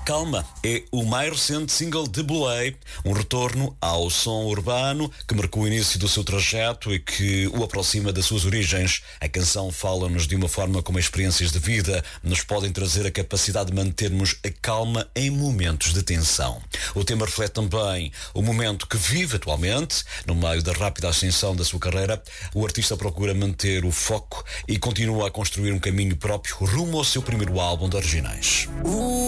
Calma é o mais recente single de Bluey, um retorno ao som urbano que marcou o início do seu trajeto e que o aproxima das suas origens. A canção fala-nos de uma forma como experiências de vida nos podem trazer a capacidade de mantermos a calma em momentos de tensão. O tema reflete também o momento que vive atualmente. No meio da rápida ascensão da sua carreira, o artista procura manter o foco e continua a construir um caminho próprio rumo ao seu primeiro álbum de originais.